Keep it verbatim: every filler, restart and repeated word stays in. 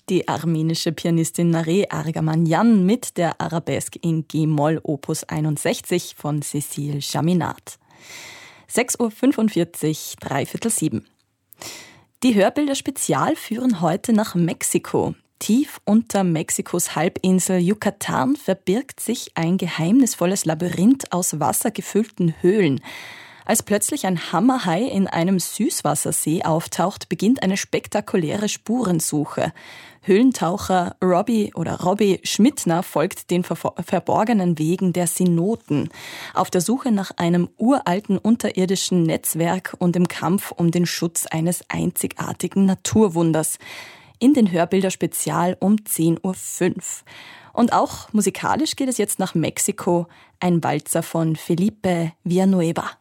die armenische Pianistin Nareh Argamanyan mit der Arabesque in G-Moll Opus einundsechzig von Cécile Chaminade. sechs Uhr fünfundvierzig, dreiviertel sieben. Die Hörbilder Spezial führen heute nach Mexiko. Tief unter Mexikos Halbinsel Yucatan verbirgt sich ein geheimnisvolles Labyrinth aus wassergefüllten Höhlen. Als plötzlich ein Hammerhai in einem Süßwassersee auftaucht, beginnt eine spektakuläre Spurensuche. Höhlentaucher Robbie oder Robbie Schmidtner folgt den ver- verborgenen Wegen der Sinoten, auf der Suche nach einem uralten unterirdischen Netzwerk und im Kampf um den Schutz eines einzigartigen Naturwunders. In den Hörbilder Spezial um zehn Uhr fünf. Und auch musikalisch geht es jetzt nach Mexiko, ein Walzer von Felipe Villanueva.